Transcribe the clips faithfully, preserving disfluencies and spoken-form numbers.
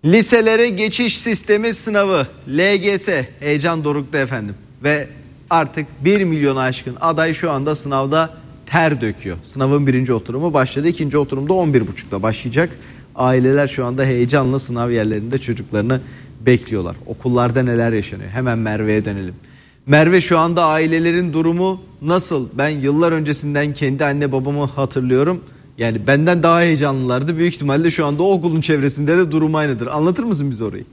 Liselere geçiş sistemi sınavı L G S heyecan dorukta efendim ve artık bir milyonu aşkın aday şu anda sınavda ter döküyor. Sınavın birinci oturumu başladı, ikinci oturumda on bir buçukta başlayacak. Aileler şu anda heyecanla sınav yerlerinde çocuklarını bekliyorlar. Okullarda neler yaşanıyor? Hemen Merve'ye dönelim. Merve, şu anda ailelerin durumu nasıl? Ben yıllar öncesinden kendi anne babamı hatırlıyorum. Yani benden daha heyecanlılardı. Büyük ihtimalle şu anda o okulun çevresinde de durum aynıdır. Anlatır mısın bize orayı?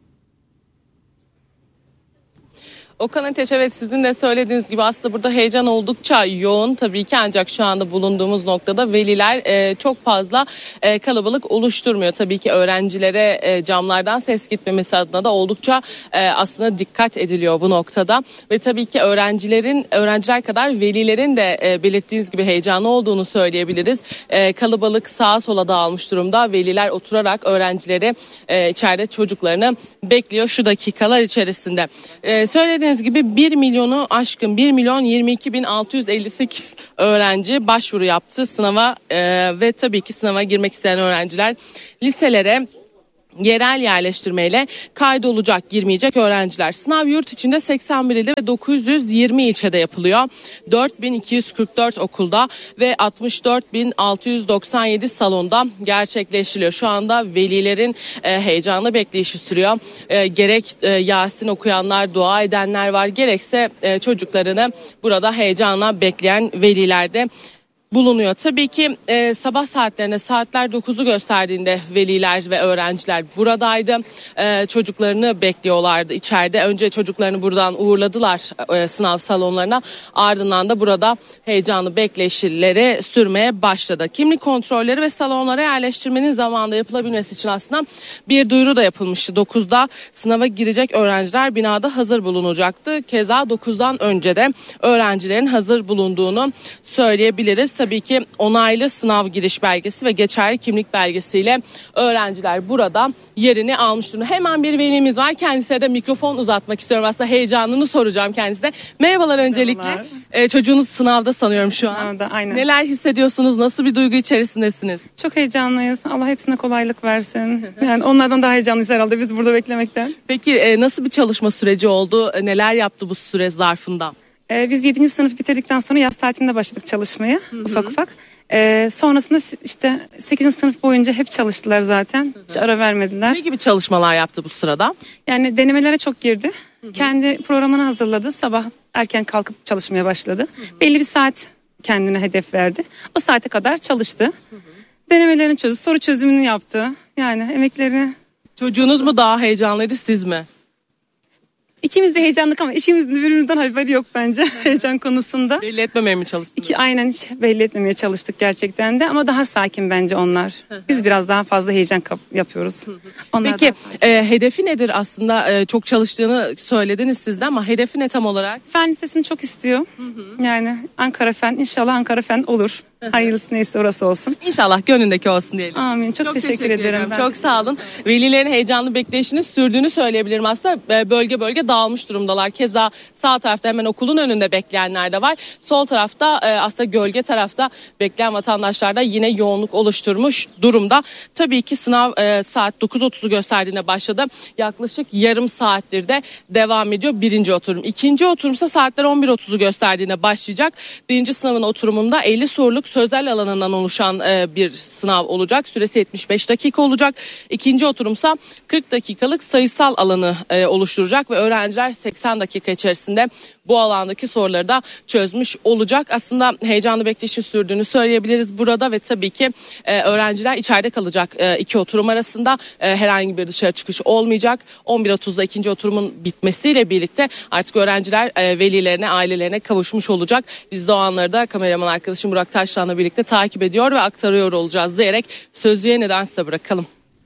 Okan Ateş, evet, sizin de söylediğiniz gibi aslında burada heyecan oldukça yoğun tabii ki, ancak şu anda bulunduğumuz noktada veliler e, çok fazla e, kalabalık oluşturmuyor. Tabii ki öğrencilere e, camlardan ses gitmemesi adına da oldukça e, aslında dikkat ediliyor bu noktada. Ve tabii ki öğrencilerin öğrenciler kadar velilerin de e, belirttiğiniz gibi heyecanlı olduğunu söyleyebiliriz. E, kalabalık sağa sola dağılmış durumda. Veliler oturarak öğrencileri e, içeride çocuklarını bekliyor şu dakikalar içerisinde. E, söylediğiniz gibi bir milyonu aşkın bir milyon yirmi iki bin altı yüz elli sekiz öğrenci başvuru yaptı sınava e, ve tabii ki sınava girmek isteyen öğrenciler liselere yerel yerleştirmeyle kaydolacak, girmeyecek öğrenciler. Sınav yurt içinde seksen bir ilde ve dokuz yüz yirmi ilçede yapılıyor. dört bin iki yüz kırk dört okulda ve altmış dört bin altı yüz doksan yedi salonda gerçekleştiriliyor. Şu anda velilerin e, heyecanlı bekleyişi sürüyor. E, gerek e, Yasin okuyanlar, dua edenler var, gerekse e, çocuklarını burada heyecanla bekleyen veliler de bulunuyor. Tabii ki e, sabah saatlerinde, saatler dokuzu gösterdiğinde veliler ve öğrenciler buradaydı. E, çocuklarını bekliyorlardı içeride. Önce çocuklarını buradan uğurladılar e, sınav salonlarına. Ardından da burada heyecanlı bekleyişleri sürmeye başladı. Kimlik kontrolleri ve salonlara yerleştirmenin zamanında yapılabilmesi için aslında bir duyuru da yapılmıştı. dokuzda sınava girecek öğrenciler binada hazır bulunacaktı. Keza dokuzdan önce de öğrencilerin hazır bulunduğunu söyleyebiliriz. Tabii ki onaylı sınav giriş belgesi ve geçerli kimlik belgesiyle öğrenciler burada yerini almış durumda. Hemen bir velimiz var. Kendisine de mikrofon uzatmak istiyorum. Aslında heyecanını soracağım kendisine. Merhabalar öncelikle. Merhabalar. Ee, çocuğunuz sınavda sanıyorum şu an. Sınavda, aynen. Neler hissediyorsunuz? Nasıl bir duygu içerisindesiniz? Çok heyecanlıyız. Allah hepsine kolaylık versin. Yani onlardan daha heyecanlıyız herhalde biz burada beklemekten. Peki e, nasıl bir çalışma süreci oldu? E, neler yaptı bu süre zarfında? Ee, biz yedinci sınıf bitirdikten sonra yaz tatilinde başladık çalışmaya. Hı hı. Ufak ufak. Ee, sonrasında işte sekizinci sınıf boyunca hep çalıştılar zaten. Hı hı. Hiç ara vermediler. Ne gibi çalışmalar yaptı bu sırada? Yani denemelere çok girdi. Hı hı. Kendi programını hazırladı. Sabah erken kalkıp çalışmaya başladı. Hı hı. Belli bir saat kendine hedef verdi. O saate kadar çalıştı. Hı hı. Denemelerini çözdü. Soru çözümünü yaptı. Yani emeklerini... Çocuğunuz mu daha heyecanlıydı, siz mi? İkimiz de heyecanlık ama ikimizin birbirimizden haberi yok bence heyecan konusunda. Belli etmemeye mi çalıştınız? İki, aynen hiç belli etmemeye çalıştık gerçekten de ama daha sakin bence onlar. Biz biraz daha fazla heyecan yapıyoruz. Onlar Peki e, hedefi nedir aslında? E, çok çalıştığını söylediniz siz de ama hedefi ne tam olarak? Fen lisesini çok istiyor. Hı hı. Yani Ankara Fen, inşallah Ankara Fen olur. Hayırlısı neyse orası olsun. İnşallah gönlündeki olsun diyelim. Amin. Çok, çok teşekkür, teşekkür ederim. Ben çok sağ olun. Velilerin heyecanlı bekleyişinin sürdüğünü söyleyebilirim aslında. Bölge bölge dağılmış durumdalar. Keza sağ tarafta hemen okulun önünde bekleyenler de var. Sol tarafta aslında gölge tarafta bekleyen vatandaşlar da yine yoğunluk oluşturmuş durumda. Tabii ki sınav saat dokuz otuzu gösterdiğinde başladı. Yaklaşık yarım saattir de devam ediyor birinci oturum. İkinci oturumsa saatler on bir otuzu gösterdiğinde başlayacak. Birinci sınavın oturumunda elli soruluk sözel alanından oluşan e, bir sınav olacak. Süresi yetmiş beş dakika olacak. İkinci oturumsa kırk dakikalık sayısal alanı e, oluşturacak ve öğrenciler seksen dakika içerisinde bu alandaki soruları da çözmüş olacak. Aslında heyecanlı bekleyişin sürdüğünü söyleyebiliriz burada ve tabii ki e, öğrenciler içeride kalacak e, iki oturum arasında. E, herhangi bir dışarı çıkış olmayacak. on bir otuzda ikinci oturumun bitmesiyle birlikte artık öğrenciler e, velilerine, ailelerine kavuşmuş olacak. Biz de o anları da kameraman arkadaşım Burak Taşlan'la birlikte takip ediyor ve aktarıyor olacağız diyerek sözü yeniden size bırakalım.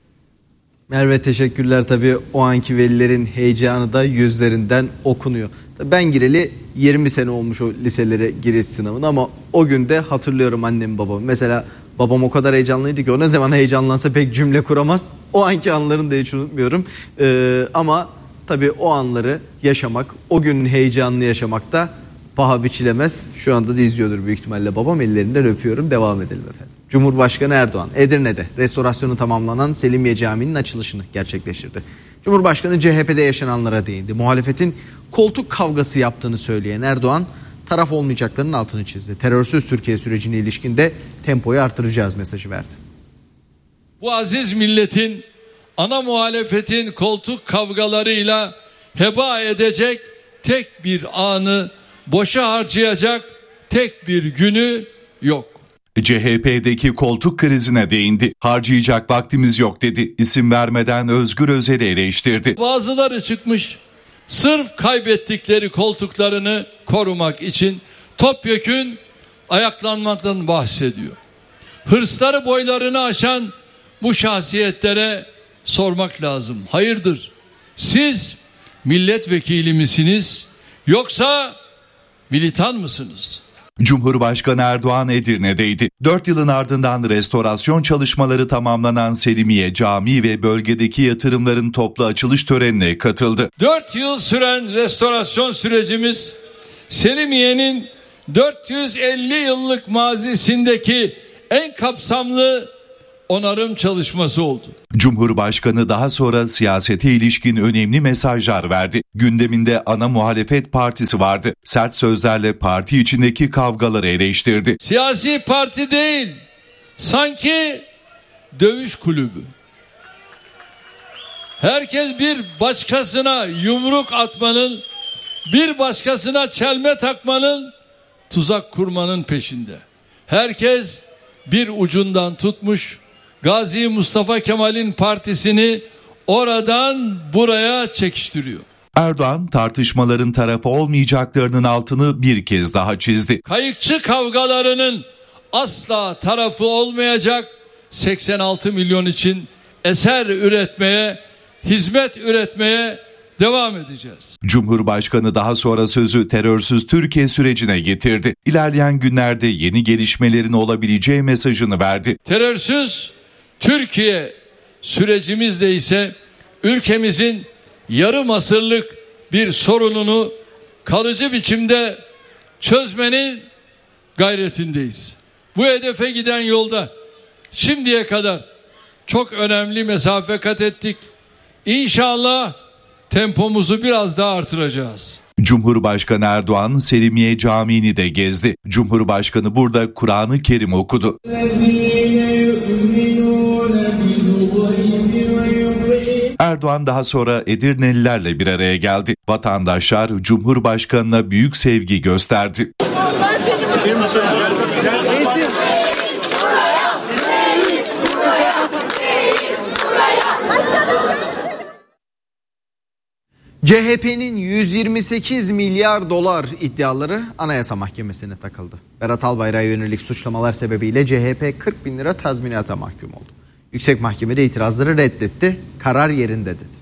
Merve, teşekkürler. Tabii o anki velilerin heyecanı da yüzlerinden okunuyor. Ben gireli yirmi sene olmuş o liselere giriş sınavına ama o günde hatırlıyorum annemi babamı. Mesela babam o kadar heyecanlıydı ki o ne zaman heyecanlansa pek cümle kuramaz. O anki anlarını da hiç unutmuyorum. Ee, ama tabii o anları yaşamak, o günün heyecanını yaşamak da paha biçilemez. Şu anda da izliyordur büyük ihtimalle babam. Ellerinden öpüyorum. Devam edelim efendim. Cumhurbaşkanı Erdoğan Edirne'de restorasyonu tamamlanan Selimiye Camii'nin açılışını gerçekleştirdi. Cumhurbaşkanı C H P'de yaşananlara değindi. Muhalefetin koltuk kavgası yaptığını söyleyen Erdoğan taraf olmayacaklarının altını çizdi. Terörsüz Türkiye sürecine ilişkin de tempoyu artıracağız mesajı verdi. Bu aziz milletin ana muhalefetin koltuk kavgalarıyla heba edecek tek bir anı, boşa harcayacak tek bir günü yok. C H P'deki koltuk krizine değindi. Harcayacak vaktimiz yok dedi. İsim vermeden Özgür Özel'i eleştirdi. Bazıları çıkmış sırf kaybettikleri koltuklarını korumak için topyekün ayaklanmaktan bahsediyor. Hırsları boylarını aşan bu şahsiyetlere sormak lazım. Hayırdır? Siz milletvekili misiniz yoksa militan mısınız? Cumhurbaşkanı Erdoğan Edirne'deydi. Dört yılın ardından restorasyon çalışmaları tamamlanan Selimiye Camii ve bölgedeki yatırımların toplu açılış törenine katıldı. Dört yıl süren restorasyon sürecimiz Selimiye'nin dört yüz elli yıllık mazisindeki en kapsamlı onarım çalışması oldu. Cumhurbaşkanı daha sonra siyasete ilişkin önemli mesajlar verdi. Gündeminde ana muhalefet partisi vardı. Sert sözlerle parti içindeki kavgaları eleştirdi. Siyasi parti değil, sanki dövüş kulübü. Herkes bir başkasına yumruk atmanın, bir başkasına çelme takmanın, tuzak kurmanın peşinde. Herkes bir ucundan tutmuş, Gazi Mustafa Kemal'in partisini oradan buraya çekiştiriyor. Erdoğan tartışmaların tarafı olmayacaklarının altını bir kez daha çizdi. Kayıkçı kavgalarının asla tarafı olmayacak, seksen altı milyon için eser üretmeye, hizmet üretmeye devam edeceğiz. Cumhurbaşkanı daha sonra sözü terörsüz Türkiye sürecine getirdi. İlerleyen günlerde yeni gelişmelerin olabileceği mesajını verdi. Terörsüz Türkiye sürecimizde ise ülkemizin yarım asırlık bir sorununu kalıcı biçimde çözmenin gayretindeyiz. Bu hedefe giden yolda şimdiye kadar çok önemli mesafe kat ettik. İnşallah tempomuzu biraz daha artıracağız. Cumhurbaşkanı Erdoğan Selimiye Camii'ni de gezdi. Cumhurbaşkanı burada Kur'an-ı Kerim okudu. Erdoğan daha sonra Edirnelilerle bir araya geldi. Vatandaşlar Cumhurbaşkanı'na büyük sevgi gösterdi. C H P'nin yüz yirmi sekiz milyar dolar iddiaları Anayasa Mahkemesi'ne takıldı. Berat Albayrak'a yönelik suçlamalar sebebiyle C H P kırk bin lira tazminata mahkum oldu. Yüksek Mahkeme de itirazları reddetti. Karar yerinde dedi.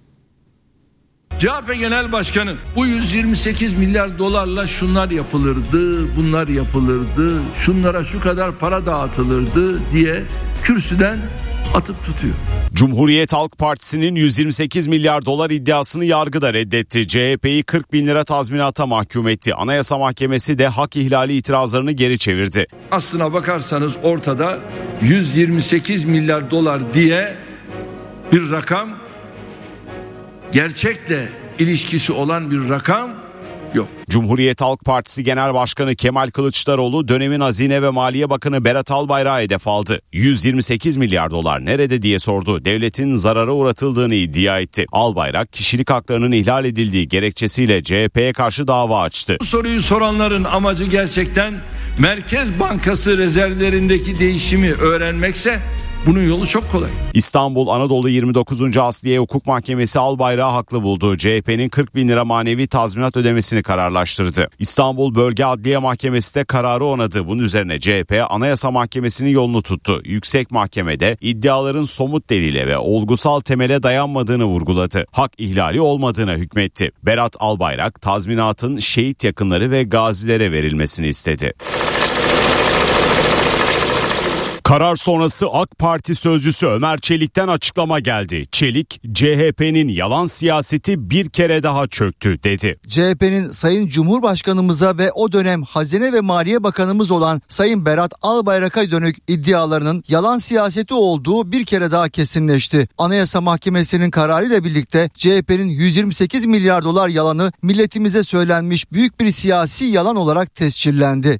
C H P Genel Başkanı bu yüz yirmi sekiz milyar dolarla şunlar yapılırdı, bunlar yapılırdı, şunlara şu kadar para dağıtılırdı diye kürsüden atıp tutuyor. Cumhuriyet Halk Partisi'nin yüz yirmi sekiz milyar dolar iddiasını yargıda reddetti. C H P'yi kırk bin lira tazminata mahkum etti. Anayasa Mahkemesi de hak ihlali itirazlarını geri çevirdi. Aslına bakarsanız ortada yüz yirmi sekiz milyar dolar diye bir rakam, gerçekle ilişkisi olan bir rakam yok. Cumhuriyet Halk Partisi Genel Başkanı Kemal Kılıçdaroğlu dönemin Hazine ve Maliye Bakanı Berat Albayrak'a hedef aldı. yüz yirmi sekiz milyar dolar nerede diye sordu. Devletin zarara uğratıldığını iddia etti. Albayrak kişilik haklarının ihlal edildiği gerekçesiyle C H P'ye karşı dava açtı. Bu soruyu soranların amacı gerçekten Merkez Bankası rezervlerindeki değişimi öğrenmekse bunun yolu çok kolay. İstanbul Anadolu yirmi dokuzuncu Asliye Hukuk Mahkemesi Albayrak'ı haklı buldu. C H P'nin kırk bin lira manevi tazminat ödemesini kararlaştırdı. İstanbul Bölge Adliye Mahkemesi de kararı onadı. Bunun üzerine C H P Anayasa Mahkemesi'nin yolunu tuttu. Yüksek Mahkemede iddiaların somut delile ve olgusal temele dayanmadığını vurguladı. Hak ihlali olmadığına hükmetti. Berat Albayrak tazminatın şehit yakınları ve gazilere verilmesini istedi. Karar sonrası AK Parti sözcüsü Ömer Çelik'ten açıklama geldi. Çelik, C H P'nin yalan siyaseti bir kere daha çöktü dedi. C H P'nin Sayın Cumhurbaşkanımıza ve o dönem Hazine ve Maliye Bakanımız olan Sayın Berat Albayrak'a dönük iddialarının yalan siyaseti olduğu bir kere daha kesinleşti. Anayasa Mahkemesi'nin kararıyla birlikte C H P'nin yüz yirmi sekiz milyar dolar yalanı milletimize söylenmiş büyük bir siyasi yalan olarak tescillendi.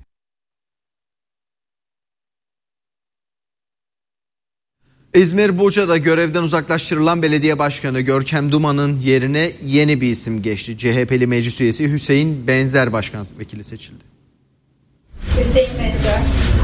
İzmir Buca'da görevden uzaklaştırılan belediye başkanı Görkem Duman'ın yerine yeni bir isim geçti. C H P'li meclis üyesi Hüseyin Benzer başkan vekili seçildi. Hüseyin Benzer.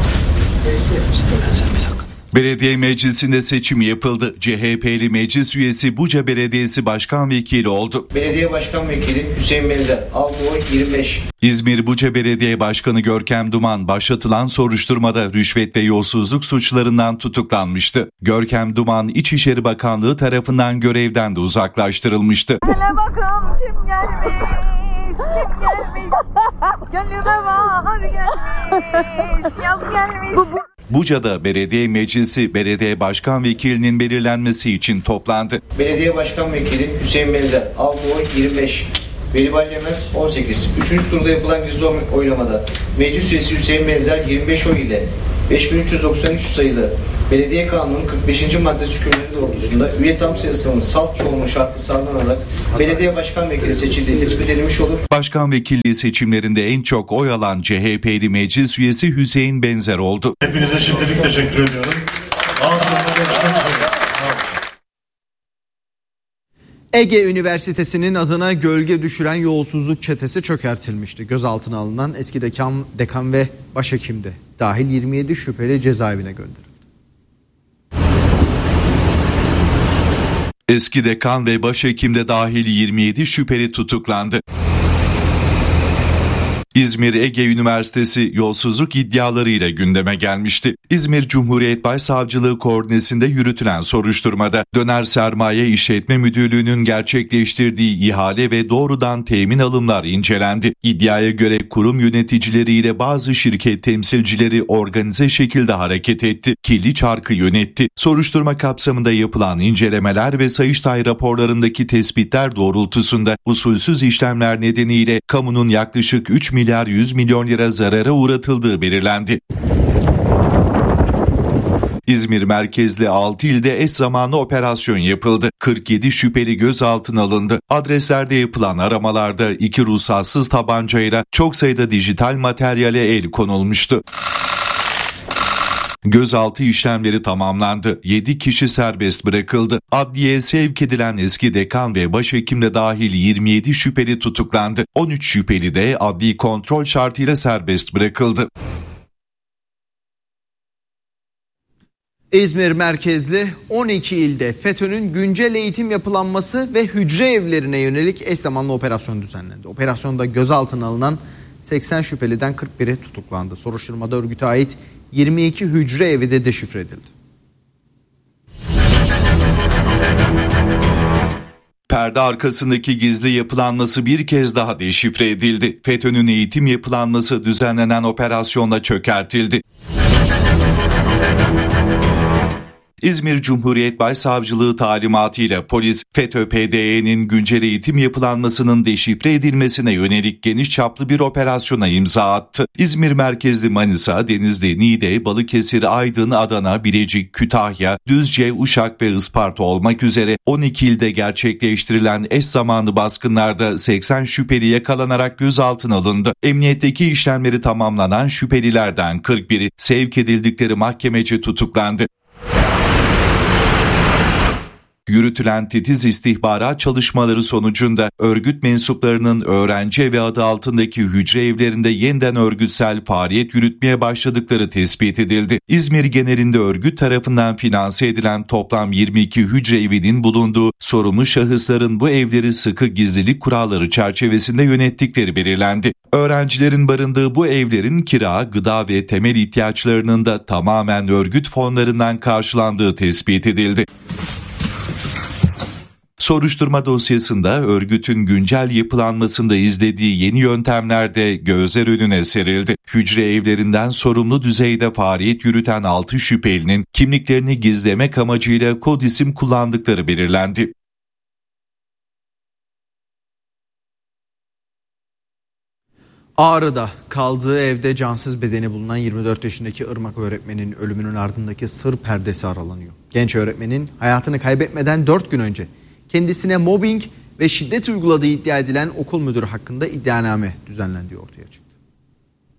Belediye meclisinde seçim yapıldı. C H P'li meclis üyesi Buca Belediyesi Başkan Vekili oldu. Belediye Başkan Vekili Hüseyin Benzer aldı oy yirmi beş. İzmir Buca Belediye Başkanı Görkem Duman başlatılan soruşturmada rüşvet ve yolsuzluk suçlarından tutuklanmıştı. Görkem Duman İçişleri Bakanlığı tarafından görevden de uzaklaştırılmıştı. Hele bakalım kim gelmiş, kim gelmiş, gönlüme bahar gelmiş, yaz gelmiş. Buca'da Belediye Meclisi Belediye Başkan Vekilinin belirlenmesi için toplandı. Belediye Başkan Vekili Hüseyin Benzer aldı oy yirmi beş. Veli Balyemez on sekiz. Üçüncü turda yapılan gizli oylamada meclis üyesi Hüseyin Benzer yirmi beş oy ile beş bin üç yüz doksan üç sayılı Belediye Kanunu'nun kırk beşinci maddesi hükümleri doğrultusunda üye tam sayısının salt çoğunluğu şartı sağlanarak belediye başkan vekili seçildiği tespit edilmiş olur. Başkan vekilliği seçimlerinde en çok oy alan C H P'li meclis üyesi Hüseyin Benzer oldu. Hepinize şimdilik teşekkür ediyorum. Ege Üniversitesi'nin adına gölge düşüren yolsuzluk çetesi çökertilmişti. Gözaltına alınan eski dekan, dekan ve başhekim de dahil yirmi yedi şüpheli cezaevine gönderildi. Eski dekan ve başhekim de dahil yirmi yedi şüpheli tutuklandı. İzmir Ege Üniversitesi yolsuzluk iddialarıyla gündeme gelmişti. İzmir Cumhuriyet Başsavcılığı koordinesinde yürütülen soruşturmada Döner Sermaye İşletme Müdürlüğü'nün gerçekleştirdiği ihale ve doğrudan temin alımlar incelendi. İddiaya göre kurum yöneticileriyle bazı şirket temsilcileri organize şekilde hareket etti. Kirli çarkı yönetti. Soruşturma kapsamında yapılan incelemeler ve Sayıştay raporlarındaki tespitler doğrultusunda usulsüz işlemler nedeniyle kamunun yaklaşık üç milyar yüz milyon lira zarara uğratıldığı belirlendi. İzmir merkezli altı ilde eş zamanlı operasyon yapıldı. kırk yedi şüpheli gözaltına alındı. Adreslerde yapılan aramalarda iki ruhsatsız tabancayla çok sayıda dijital materyale el konulmuştu. Gözaltı işlemleri tamamlandı. yedi kişi serbest bırakıldı. Adliyeye sevk edilen eski dekan ve başhekim de dahil yirmi yedi şüpheli tutuklandı. on üç şüpheli de adli kontrol şartıyla serbest bırakıldı. İzmir merkezli on iki ilde FETÖ'nün güncel eğitim yapılanması ve hücre evlerine yönelik eş zamanlı operasyon düzenlendi. Operasyonda gözaltına alınan seksen şüpheliden kırk biri tutuklandı. Soruşturmada örgüte ait yirmi iki hücre evi de deşifre edildi. Perde arkasındaki gizli yapılanması bir kez daha deşifre edildi. FETÖ'nün eğitim yapılanması düzenlenen operasyonla çökertildi. İzmir Cumhuriyet Başsavcılığı talimatıyla polis FETÖ-P D E'nin güncel eğitim yapılanmasının deşifre edilmesine yönelik geniş çaplı bir operasyona imza attı. İzmir merkezli Manisa, Denizli, Niğde, Balıkesir, Aydın, Adana, Bilecik, Kütahya, Düzce, Uşak ve Isparta olmak üzere on iki ilde gerçekleştirilen eş zamanlı baskınlarda seksen şüpheli yakalanarak gözaltına alındı. Emniyetteki işlemleri tamamlanan şüphelilerden kırk biri sevk edildikleri mahkemece tutuklandı. Yürütülen titiz istihbarat çalışmaları sonucunda örgüt mensuplarının öğrenci evi adı altındaki hücre evlerinde yeniden örgütsel faaliyet yürütmeye başladıkları tespit edildi. İzmir genelinde örgüt tarafından finanse edilen toplam yirmi iki hücre evinin bulunduğu sorumlu şahısların bu evleri sıkı gizlilik kuralları çerçevesinde yönettikleri belirlendi. Öğrencilerin barındığı bu evlerin kira, gıda ve temel ihtiyaçlarının da tamamen örgüt fonlarından karşılandığı tespit edildi. Soruşturma dosyasında örgütün güncel yapılanmasında izlediği yeni yöntemler de gözler önüne serildi. Hücre evlerinden sorumlu düzeyde faaliyet yürüten altı şüphelinin kimliklerini gizlemek amacıyla kod isim kullandıkları belirlendi. Ağrı'da kaldığı evde cansız bedeni bulunan yirmi dört yaşındaki Irmak öğretmenin ölümünün ardındaki sır perdesi aralanıyor. Genç öğretmenin hayatını kaybetmeden dört gün önce kendisine mobbing ve şiddet uyguladığı iddia edilen okul müdürü hakkında iddianame düzenlendiği ortaya çıktı.